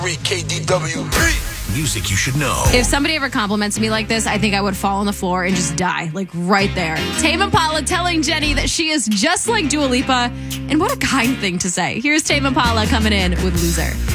KDWP. Music you should know. If somebody ever compliments me like this, I think I would fall on the floor and just die, like right there. Tame Impala telling Jenny that she is just like Dua Lipa, and what a kind thing to say. Here's Tame Impala coming in with Loser.